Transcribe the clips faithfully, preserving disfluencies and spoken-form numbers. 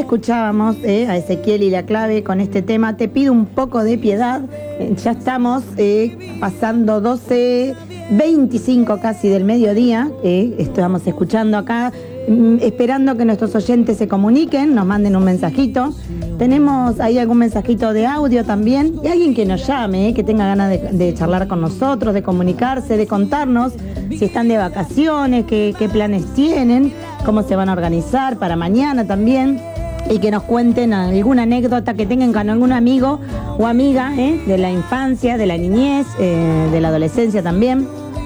escuchábamos eh, a Ezequiel y La Clave con este tema, Te pido un poco de piedad. Eh, ya estamos eh, pasando doce veinticinco casi del mediodía. Eh, estamos escuchando acá, mm, esperando que nuestros oyentes se comuniquen, nos manden un mensajito. Tenemos ahí algún mensajito de audio también. Y alguien que nos llame, eh, que tenga ganas de, de charlar con nosotros, de comunicarse, de contarnos si están de vacaciones, qué, qué planes tienen, cómo se van a organizar para mañana también, y que nos cuenten alguna anécdota que tengan con algún amigo o amiga eh, de la infancia, de la niñez, eh, de la adolescencia también.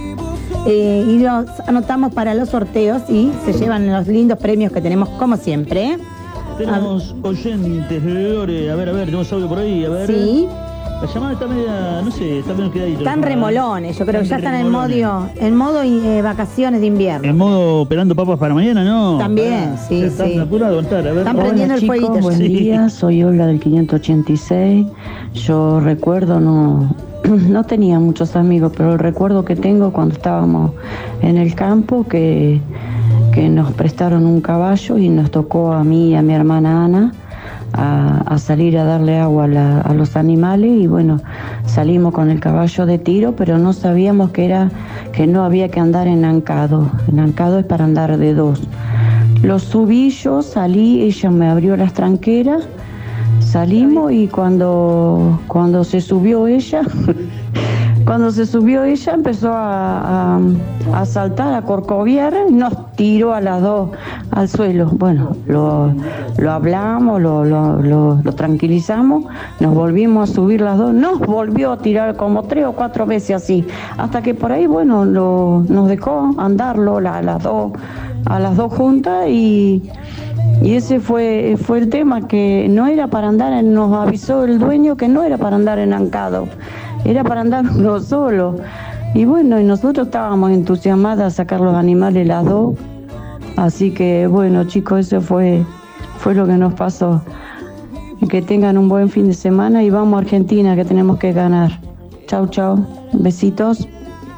Eh, y los anotamos para los sorteos y se llevan los lindos premios que tenemos como siempre. ¿eh? Tenemos a... oyentes, Lore, a ver, a ver, tenemos audio por ahí, a ver. Sí. La llamada está media, no sé, está menos quedadito. Están remolones, yo creo que ya están en modo, en modo eh, vacaciones de invierno. En modo pelando papas para mañana, ¿no? También, ah, sí, están sí. apurados, a ver. Están prendiendo el chicos, fueguito. Buen Sí. día, soy Olga del quinientos ochenta y seis. Yo recuerdo, no, no tenía muchos amigos, pero el recuerdo que tengo cuando estábamos en el campo, que, que nos prestaron un caballo y nos tocó a mí y a mi hermana Ana A, a salir a darle agua a, la, a los animales, y bueno, salimos con el caballo de tiro, pero no sabíamos que era que no había que andar en ancado. En ancado es para andar de dos. Lo subí yo, salí, ella me abrió las tranqueras, salimos, y cuando, cuando se subió ella, cuando se subió ella empezó a, a, a saltar, a corcoviar, y nos tiró a las dos al suelo. Bueno, lo, lo hablamos, lo, lo, lo, lo tranquilizamos, nos volvimos a subir las dos, nos volvió a tirar como tres o cuatro veces así, hasta que por ahí, bueno, lo, nos dejó andarlo la, las dos, a las dos juntas, y, y ese fue, fue el tema, que no era para andar, en, nos avisó el dueño que no era para andar en ancado, era para andar uno solo. Y bueno, y nosotros estábamos entusiasmadas a sacar los animales las dos. Así que bueno, chicos, eso fue, fue lo que nos pasó. Que tengan un buen fin de semana y vamos a Argentina, que tenemos que ganar. Chau, chau. Besitos.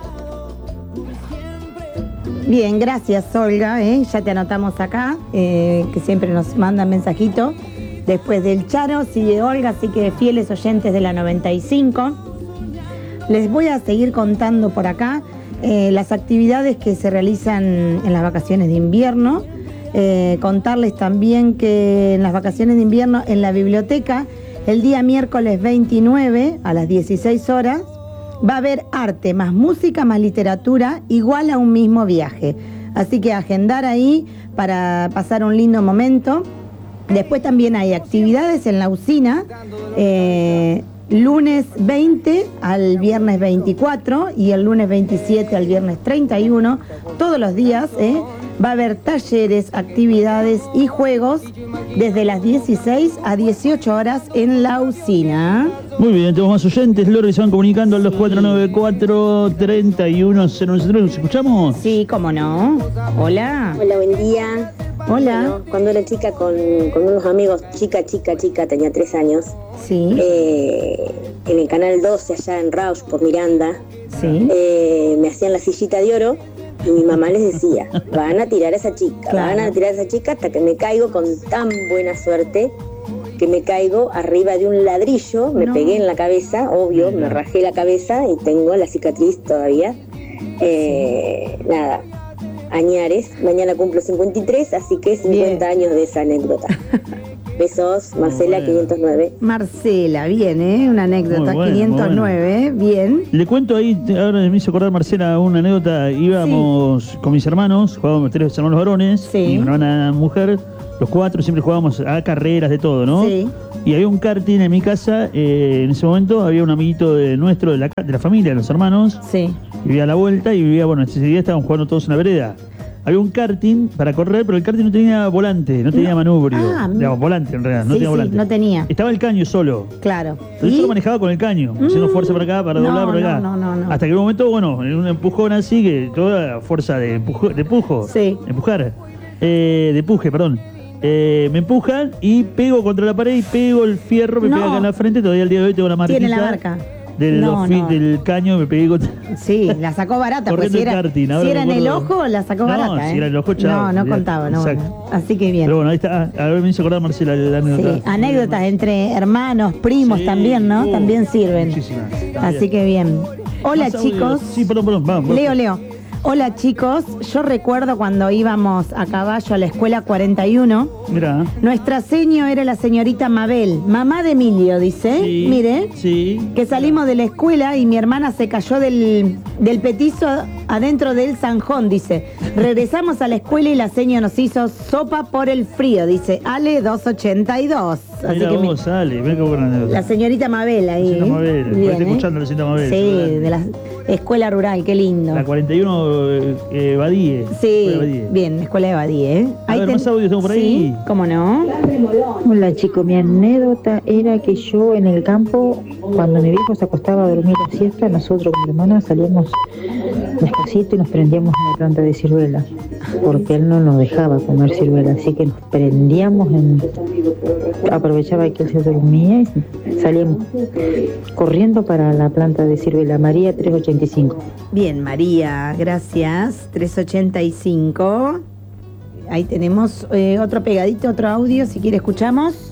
Bien, gracias Olga, ¿eh? Ya te anotamos acá, eh, que siempre nos mandan mensajitos. Después del Charo sigue Olga, así que fieles oyentes de la noventa y cinco. Les voy a seguir contando por acá eh, las actividades que se realizan en las vacaciones de invierno. Eh, contarles también que en las vacaciones de invierno en la biblioteca, el día miércoles veintinueve a las dieciséis horas, va a haber arte más música más literatura igual a un mismo viaje. Así que agendar ahí para pasar un lindo momento. Después también hay actividades en la usina, eh, lunes veinte al viernes veinticuatro y el lunes veintisiete al viernes treinta y uno, todos los días, ¿eh? Va a haber talleres, actividades y juegos desde las dieciséis a dieciocho horas en la usina. Muy bien, tenemos más oyentes, Lore, se van comunicando al dos cuatro nueve cuatro, tres uno cero nueve tres. ¿Nos escuchamos? Sí, cómo no. Hola. Hola, buen día. Hola. Bueno, cuando era chica con, con unos amigos, chica, chica, chica, tenía tres años. Sí. Eh, en el canal doce, allá en Rausch, por Miranda, Sí. eh, me hacían la sillita de oro y mi mamá les decía, van a tirar a esa chica, Claro. van a tirar a esa chica, hasta que me caigo con tan buena suerte que me caigo arriba de un ladrillo, me No. pegué en la cabeza, obvio, me rajé la cabeza y tengo la cicatriz todavía. Eh, nada, Añares, mañana cumplo cincuenta y tres, así que cincuenta Bien. años de esa anécdota. Besos, Marcela, Muy bueno. quinientos nueve. Marcela, bien, ¿eh? Una anécdota, Muy bueno, quinientos nueve, bien. Le cuento ahí, ahora me hizo acordar Marcela una anécdota. Íbamos con mis hermanos, jugábamos tres hermanos varones, Sí. y mi hermana mujer, los cuatro siempre jugábamos a carreras de todo, ¿no? Sí. Y había un karting en mi casa, eh, en ese momento había un amiguito de nuestro, de la, ca- de la familia, de los hermanos, Sí. vivía a la vuelta y vivía, bueno, ese día estaban jugando todos en la vereda. Había un karting para correr, pero el karting no tenía volante, no tenía No. manubrio. Ah, Digamos, volante en realidad, no Sí, tenía sí, volante. no tenía. Estaba el caño solo. Claro. Entonces yo lo manejaba con el caño, haciendo fuerza para acá, para No, doblar para acá. no, no, no, no. Hasta que en un momento, bueno, en un empujón así, que toda fuerza de empujo, de empujo, Sí. empujar, eh, de empuje, perdón. Eh, me empujan y pego contra la pared y pego el fierro, me No. pega acá en la frente, todavía al día de hoy tengo la marquita. Tiene la marca. del, No, ofi- no. del caño y me pegué contra... Sí, la sacó barata, pues Corriendo si en era, karting, ahora si me era en el acuerdo. ojo, la sacó No, barata. si ¿eh? era en el ojo, chao, No, no olvidate. contaba, no. Exacto. no. Así que bien. Pero bueno, ahí está. A ver, me hizo acordar Marcela la anécdota. Sí, anécdotas entre hermanos, primos Sí, también, ¿no? uh, También sirven. muchísimas, también. Así que bien. Hola, Más audio. chicos. Sí, perdón, perdón. Vamos, Leo, Leo. Hola, chicos. Yo recuerdo cuando íbamos a caballo a la escuela cuarenta y uno. Mirá. Nuestra seño era la señorita Mabel, mamá de Emilio, dice. Sí, Mire. Sí. Que salimos de la escuela y mi hermana se cayó del, del petizo adentro del zanjón, dice. Regresamos a la escuela y la seño nos hizo sopa por el frío, dice. Ale dos ochenta y dos. Así Mira que me- vos, Ale, venga con una anécdota. la señorita Mabel ahí. Señorita ¿eh? Mabel, Bien, ponete ¿eh? escuchando a la señorita Mabel, Sí, seguramente. de la escuela rural, qué lindo. La cuarenta y uno eh, Badie. Sí, Escuela Badie. bien, escuela de Badie, ¿eh? A ver, más audios tengo por ahí. Sí, ¿cómo no? Hola chicos, mi anécdota era que yo en el campo, cuando mi viejo se acostaba a dormir la siesta, nosotros con mi hermana salíamos despacito y nos prendíamos en la planta de ciruela, porque él no nos dejaba comer ciruela, así que nos prendíamos, en, aprovechaba que él se dormía y salíamos corriendo para la planta de ciruela, María trescientos ochenta y cinco. Bien, María, gracias. trescientos ochenta y cinco. Ahí tenemos eh, otro pegadito, otro audio, si quiere escuchamos.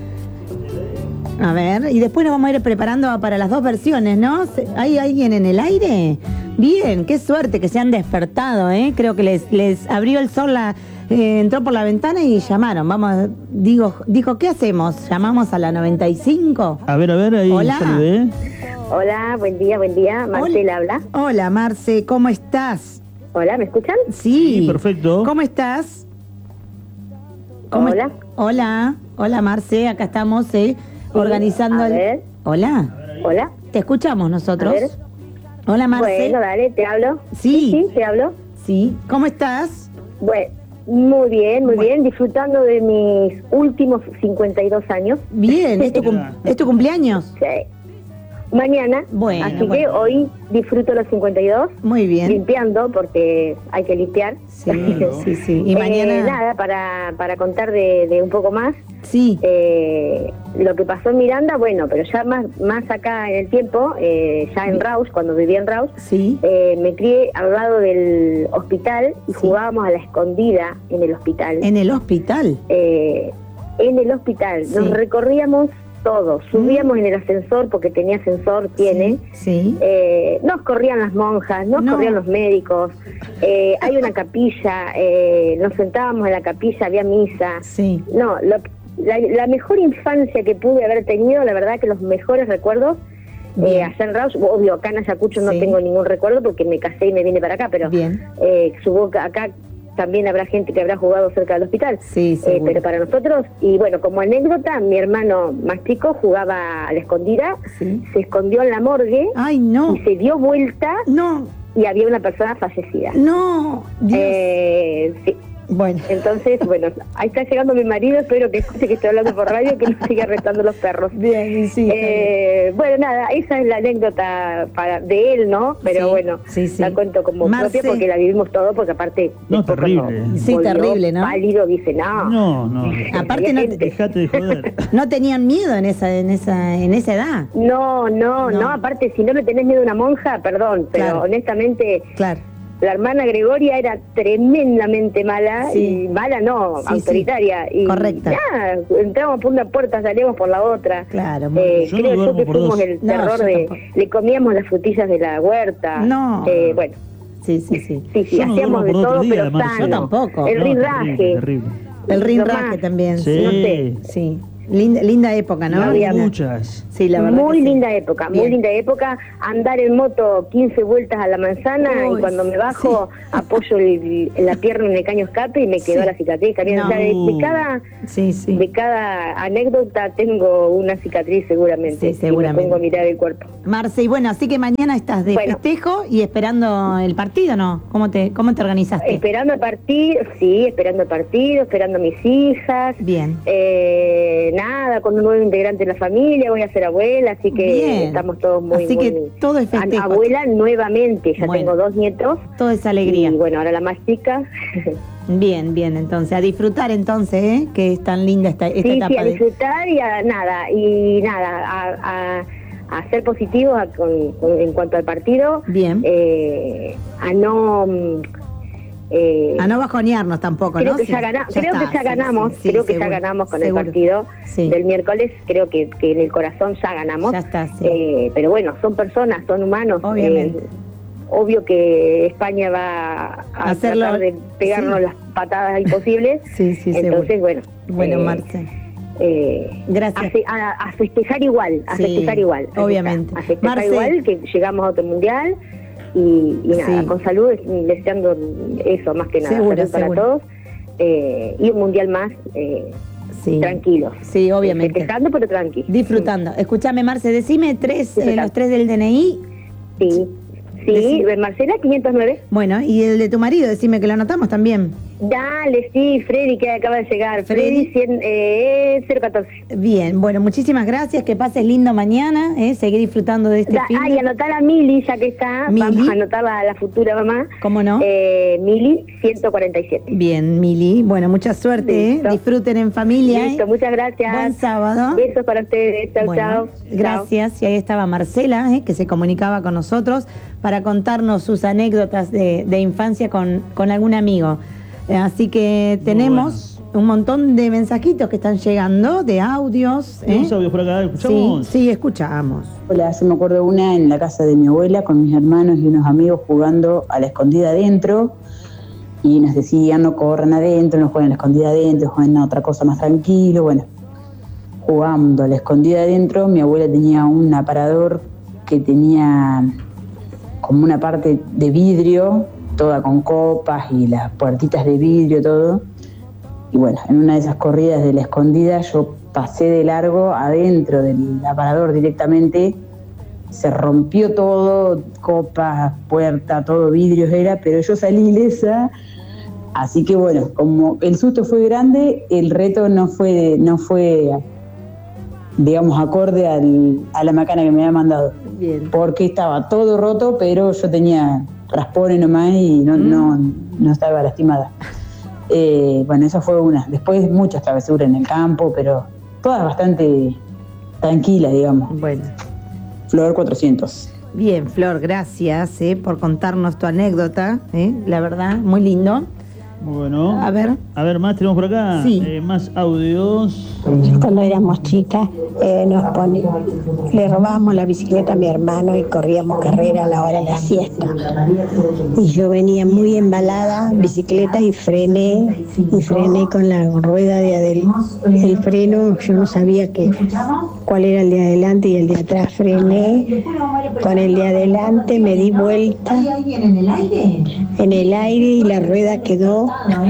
A ver, y después nos vamos a ir preparando para las dos versiones, ¿no? Se- ¿Hay alguien en el aire? Bien, qué suerte que se han despertado, ¿eh? Creo que les, les abrió el sol, la, eh, entró por la ventana y llamaron. Vamos, digo, dijo, ¿qué hacemos? ¿Llamamos a la noventa y cinco? A ver, a ver, ahí Hola. saludé. Hola, buen día, buen día. Marcela habla. Hola, Marce, ¿cómo estás? Hola, ¿me escuchan? Sí. Sí, perfecto. ¿Cómo estás? ¿Cómo Hola. est- Hola, hola Marce, acá estamos eh, organizando a el... ver. Hola, Hola. te escuchamos nosotros. A ver. Hola Marce. Bueno, dale, te hablo. Sí. Sí, te hablo. Sí, ¿cómo estás? Bueno, muy bien, muy Bueno. bien. Disfrutando de mis últimos cincuenta y dos años. Bien, ¿es tu, cum- ¿es tu cumpleaños? Sí. Mañana. Bueno, Así que bueno. hoy disfruto los cincuenta y dos. Muy bien. Limpiando, porque hay que limpiar. Sí, sí, sí. Y Eh, mañana... nada, para, para contar de, de un poco más. Sí, Eh, lo que pasó en Miranda, bueno, pero ya más, más acá en el tiempo, eh, ya en Raus, cuando vivía en Raus, sí. eh, me crié al lado del hospital y Sí. jugábamos a la escondida en el hospital. En el hospital. Eh, en el hospital, Sí. nos recorríamos todos, subíamos en el ascensor porque tenía ascensor, tiene. Sí. Eh, nos corrían las monjas, nos No. corrían los médicos, eh, hay una capilla, eh, nos sentábamos en la capilla, había misa. Sí. No, lo- la, la mejor infancia que pude haber tenido, la verdad que los mejores recuerdos, eh, Bien. allá en Raus, obvio, acá en Ayacucho no Sí. tengo ningún recuerdo porque me casé y me vine para acá, pero Bien. eh, supongo que acá también habrá gente que habrá jugado cerca del hospital. Sí, Eh, seguro. pero para nosotros, y bueno, como anécdota, mi hermano más chico jugaba a la escondida, Sí. se escondió en la morgue Ay, no. y se dio vuelta No, y había una persona fallecida. no. Dios. Eh, sí. Bueno. Entonces, bueno, ahí está llegando mi marido, espero que escuche que estoy hablando por radio, que no siga arrestando los perros. Bien, sí. está bien. Eh, bueno, nada, esa es la anécdota para de él, ¿no? Pero Sí, bueno, sí, sí. la cuento como Marce. propia porque la vivimos todo, porque aparte... No, después terrible. cuando Sí, volvió terrible, ¿no? Pálido, dice, no. No, no. Aparte Había no te- gente. Dejate de joder. No tenían miedo en esa, en esa, en esa edad. No, no, No. no, aparte, si no le tenés miedo a una monja, perdón, pero Claro. honestamente... Claro. La hermana Gregoria era tremendamente mala, Sí. y mala no, Sí, autoritaria. sí. Y Correcta. ya, entramos por una puerta, salíamos por la otra. Claro, muy Eh, bien. Yo no creo yo duermo que por fuimos dos. el No, terror yo de... tampoco. Le comíamos las frutillas de la huerta. No. Eh, bueno, Sí, sí, sí. sí, sí, Yo no hacíamos duermo de por otro todo, día, pero Marce. sano. Yo tampoco. El No, rinraje. terrible, terrible. El Lo rinraje más. también. Sí. No sé. Sí. Linda, linda época, ¿no? No, había muchas. Sí, la verdad. Muy que sí. linda época, muy Bien. linda época. Andar en moto quince vueltas a la manzana Uy, y cuando me bajo apoyo el- la pierna en el caño escape y me quedó Sí. la cicatriz. También, No. o sea, de, de cada Sí, sí. de cada anécdota tengo una cicatriz seguramente. Sí, seguramente. Y me pongo a mirar el cuerpo. Marce, y bueno, así que mañana estás de Bueno. festejo y esperando el partido, ¿no? ¿Cómo te, cómo te organizaste? Esperando el partido, sí, esperando el partido, esperando a mis hijas. Bien. Eh, nada, con un nuevo integrante de la familia, voy a ser abuela, así que Bien. estamos todos muy... Así que muy- todo es festejo. a- Abuela nuevamente, ya Bueno. tengo dos nietos. Toda esa alegría. Y bueno, ahora la más chica. Bien, bien, entonces, a disfrutar entonces, ¿eh? Que es tan linda esta, esta sí, etapa sí, a de... disfrutar y a nada, y nada, a, a, a ser positivos a, con, con, en cuanto al partido. Bien. Eh, a no... Eh, a no bajonearnos tampoco, creo ¿no? Que sí, ya gana, ya creo está, que ya sí, ganamos, sí, sí, creo que seguro, ya ganamos con seguro. el partido sí. del miércoles, creo que, que en el corazón ya ganamos. Ya está, sí. eh, pero bueno, son personas, son humanos. Obviamente. Eh, obvio que España va a Hacerlo, tratar de pegarnos sí. las patadas imposibles. sí, sí, entonces, seguro. bueno. Bueno, eh, Marce. Eh, Gracias. A, a, a festejar igual, a sí, festejar igual. Obviamente. A festejar Marce, igual, que llegamos a otro mundial. Y, y nada, sí. con salud, deseando eso más que nada, seguro, salud para seguro. todos, eh, y un mundial más eh, sí. tranquilo. Sí, obviamente. Festejando, pero tranquilo. Disfrutando. Escúchame, Marce, decime tres, eh, los tres del D N I. Sí, sí, Decime. Marcela, quinientos nueve. Bueno, y el de tu marido, decime que lo anotamos también. Dale, sí, Freddy, que acaba de llegar. Freddy, Freddy cien, eh, cero catorce. Bien, bueno, muchísimas gracias, que pases lindo mañana, ¿eh? Seguí disfrutando de este Da, fin. Ah, y anotar a Mili, ya que está, Mili. vamos a anotarla a la futura mamá. ¿Cómo no? Eh, Mili, ciento cuarenta y siete. Bien, Mili, bueno, mucha suerte, ¿eh? Disfruten en familia. Listo, ¿eh? muchas gracias. Buen sábado. Besos para ustedes, chao, bueno, chao. Gracias, y ahí estaba Marcela, ¿eh? que se comunicaba con nosotros para contarnos sus anécdotas de, de infancia con, con algún amigo. Así que tenemos bueno. un montón de mensajitos que están llegando, de audios. ¿eh? ¿Tenemos audios por acá? ¿Escuchamos? Sí, sí, escuchamos. Hola, yo me acuerdo una en la casa de mi abuela con mis hermanos y unos amigos jugando a la escondida adentro. Y nos decían, no corran adentro, no jueguen a la escondida adentro, jueguen a otra cosa más tranquilo. Bueno, jugando a la escondida adentro, mi abuela tenía un aparador que tenía como una parte de vidrio, toda con copas y las puertitas de vidrio, todo. Y bueno, en una de esas corridas de la escondida yo pasé de largo adentro del aparador directamente, se rompió todo, copas, puerta, todo vidrios era, pero yo salí ilesa, así que bueno, como el susto fue grande, el reto no fue, no fue digamos, acorde al, a la macana que me había mandado. Bien. Porque estaba todo roto, pero yo tenía raspones nomás y no, mm. no, no estaba lastimada. Eh, bueno, esa fue una. Después muchas travesuras en el campo, pero todas bastante tranquilas, digamos. Bueno. Flor cuatrocientos. Bien, Flor, gracias eh, por contarnos tu anécdota, eh, la verdad, muy lindo. Bueno. A ver. A ver, más tenemos por acá. Sí. Eh, más audios. Cuando éramos chicas, eh, nos pone, le robábamos la bicicleta a mi hermano y corríamos carrera a la hora de la siesta. Y yo venía muy embalada, bicicleta, y frené, y frené con la rueda de adelante. El freno, yo no sabía que, cuál era el de adelante y el de atrás. Frené con el de adelante, me di vuelta en el aire y la rueda quedó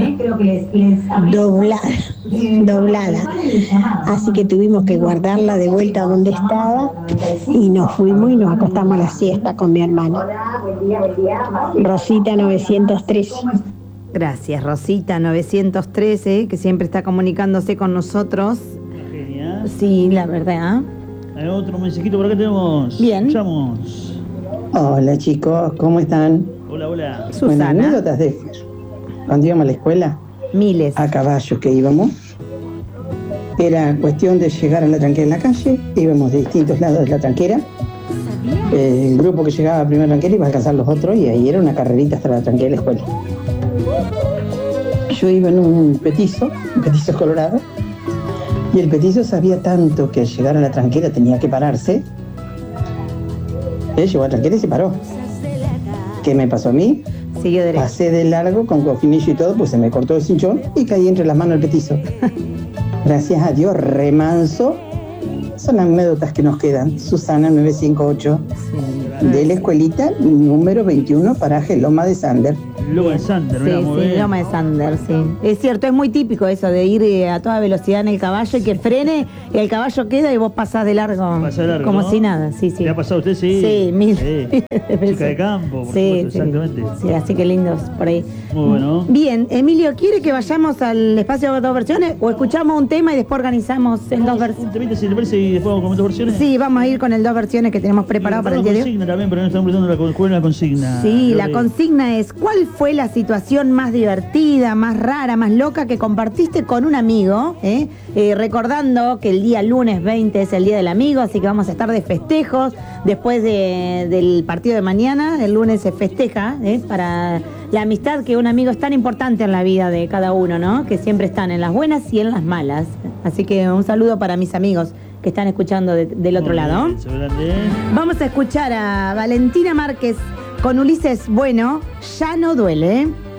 doblada, doblada. Así que tuvimos que guardarla de vuelta donde estaba y nos fuimos y nos acostamos a la siesta con mi hermano. Rosita novecientos trece. Gracias, Rosita novecientos trece, que siempre está comunicándose con nosotros. Genial. Sí, la verdad. Hay otro mensajito por acá tenemos. Bien. Escuchamos. Hola chicos, ¿cómo están? Hola, hola. Susana. Bueno, anécdotas de cuando íbamos a la escuela, Miles. a caballo que íbamos. Era cuestión de llegar a la tranquera en la calle, íbamos de distintos lados de la tranquera. Eh, el grupo que llegaba a la primera tranquera iba a alcanzar los otros y ahí era una carrerita hasta la tranquera de la escuela. Yo iba en un petizo, un petizo colorado, y el petizo sabía tanto que al llegar a la tranquera tenía que pararse. Él llegó a la tranquera y se paró. ¿Qué me pasó a mí? Siguió derecho. Pasé de largo con cofinillo y todo, pues se me cortó el cinchón y caí entre las manos del petizo. Gracias a Dios, remanso. Son anécdotas que nos quedan. Susana nueve cinco ocho, sí, de la escuelita número veintiuno, paraje Loma de Sander. Loma de Sander, sí, mira, sí, muy bien. Loma de Sander, sí. Es cierto, es muy típico eso de ir eh, a toda velocidad en el caballo y que frene y el caballo queda y vos pasás de largo, Pasa de largo, como ¿no? si nada, sí, sí. ¿Le ha pasado a usted? Sí. Sí, mil. Sí. Chica de campo, por sí, supuesto, sí, exactamente. sí, así que lindos por ahí. Muy bueno. Bien, Emilio, ¿quiere que vayamos al espacio de dos versiones o escuchamos un tema y después organizamos en dos versiones? ¿Un temita, si le parece, y después vamos con dos versiones? Sí, vamos a ir con el dos versiones que tenemos preparado para el día de hoy. consigna también, pero no estamos preguntando la, cuál es la consigna. Sí, Creo la que- consigna es, ¿cuál fue la situación más divertida, más rara, más loca que compartiste con un amigo? ¿eh? Eh, recordando que el día lunes veinte es el Día del Amigo, así que vamos a estar de festejos. Después de, del partido de mañana, el lunes se festeja ¿eh? para la amistad, que un amigo es tan importante en la vida de cada uno, ¿no? Que siempre están en las buenas y en las malas. Así que un saludo para mis amigos que están escuchando de, del otro lado. Vamos a escuchar a Valentina Márquez con Ulises Bueno, Ya no duele.